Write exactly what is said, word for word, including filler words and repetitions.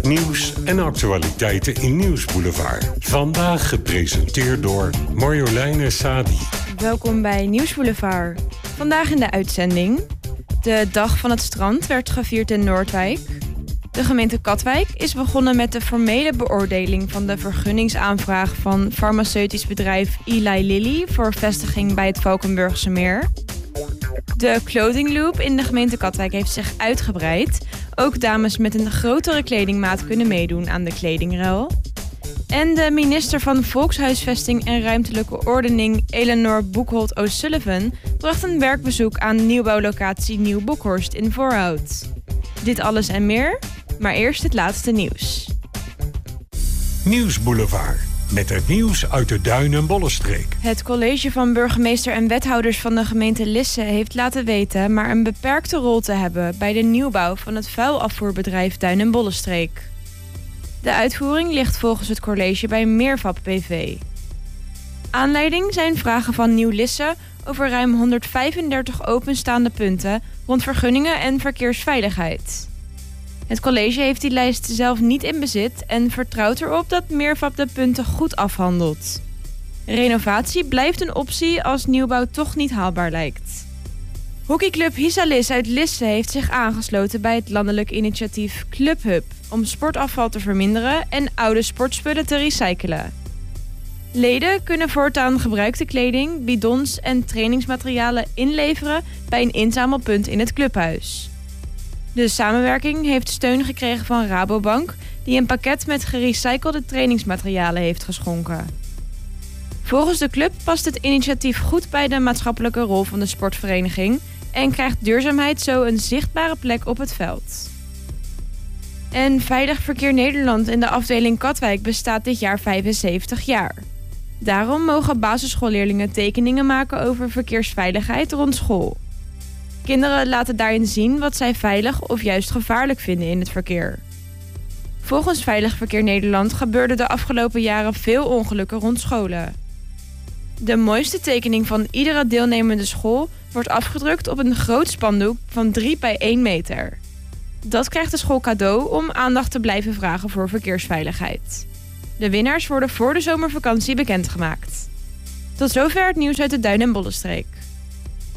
Nieuws en actualiteiten in Nieuwsboulevard. Vandaag gepresenteerd door Marjoleine Sadi. Welkom bij Nieuwsboulevard. Vandaag in de uitzending. De Dag van het Strand werd gevierd in Noordwijk. De gemeente Katwijk is begonnen met de formele beoordeling van de vergunningsaanvraag van farmaceutisch bedrijf Eli Lilly voor vestiging bij het Valkenburgse Meer. De Clothing Loop in de gemeente Katwijk heeft zich uitgebreid. Ook dames met een grotere kledingmaat kunnen meedoen aan de kledingruil. En de minister van Volkshuisvesting en Ruimtelijke Ordening, Eleanor Boekholt O'Sullivan, bracht een werkbezoek aan nieuwbouwlocatie Nieuw Bokhorst in Voorhout. Dit alles en meer, maar eerst het laatste nieuws. Nieuwsboulevard. Met het nieuws uit de Duin- en Bollenstreek. Het college van burgemeester en wethouders van de gemeente Lisse heeft laten weten maar een beperkte rol te hebben bij de nieuwbouw van het vuilafvoerbedrijf Duin- en Bollenstreek. De uitvoering ligt volgens het college bij Meervap B V. Aanleiding zijn vragen van Nieuw Lisse over ruim honderdvijfendertig openstaande punten rond vergunningen en verkeersveiligheid. Het college heeft die lijst zelf niet in bezit en vertrouwt erop dat Meervap de punten goed afhandelt. Renovatie blijft een optie als nieuwbouw toch niet haalbaar lijkt. Hockeyclub Hisalis uit Lisse heeft zich aangesloten bij het landelijk initiatief Clubhub om sportafval te verminderen en oude sportspullen te recyclen. Leden kunnen voortaan gebruikte kleding, bidons en trainingsmaterialen inleveren bij een inzamelpunt in het clubhuis. De samenwerking heeft steun gekregen van Rabobank, die een pakket met gerecyclede trainingsmaterialen heeft geschonken. Volgens de club past het initiatief goed bij de maatschappelijke rol van de sportvereniging en krijgt duurzaamheid zo een zichtbare plek op het veld. En Veilig Verkeer Nederland in de afdeling Katwijk bestaat dit jaar vijfenzeventig jaar. Daarom mogen basisschoolleerlingen tekeningen maken over verkeersveiligheid rond school. Kinderen laten daarin zien wat zij veilig of juist gevaarlijk vinden in het verkeer. Volgens Veilig Verkeer Nederland gebeurden de afgelopen jaren veel ongelukken rond scholen. De mooiste tekening van iedere deelnemende school wordt afgedrukt op een groot spandoek van drie bij één meter. Dat krijgt de school cadeau om aandacht te blijven vragen voor verkeersveiligheid. De winnaars worden voor de zomervakantie bekendgemaakt. Tot zover het nieuws uit de Duin- en Bollenstreek.